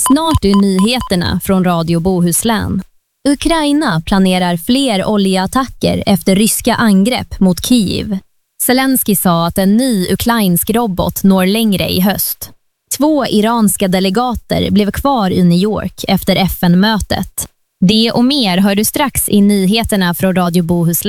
Snart är nyheterna från Radio Bohuslän. Ukraina planerar fler oljeattacker efter ryska angrepp mot Kiev. Zelensky sa att en ny ukrainsk robot når längre i höst. 2 iranska delegater blev kvar i New York efter FN-mötet. Det och mer hör du strax i nyheterna från Radio Bohuslän.